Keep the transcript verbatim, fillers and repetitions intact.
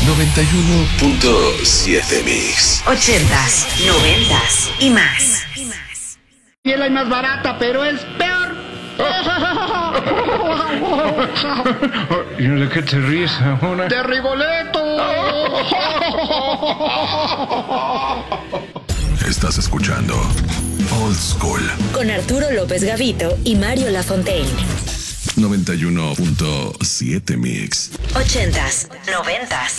noventa y uno punto siete Mix. Ochentas, noventas y más. Y es la más barata, pero es peor. ¿Y de qué te ríes ahora? ¡De Rigoletto! Estás escuchando Old School Con Arturo López Gavito y Mario Lafontaine. noventa y uno punto siete Mix. Ochentas, noventas